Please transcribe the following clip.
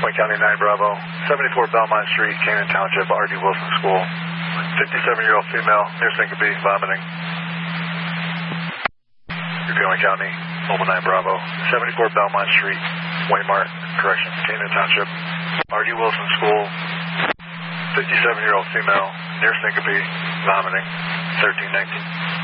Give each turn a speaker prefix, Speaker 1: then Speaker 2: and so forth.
Speaker 1: Wayne County 9 Bravo, 74 Belmont Street, Canaan Township, R.D. Wilson School. 57-year-old female, near syncope, vomiting. Wayne County, Mobile 9 Bravo, 74 Belmont Street, Waymart, correction, Canaan Township, R.D. Wilson School. 57-year-old female, near syncope, vomiting. 1319.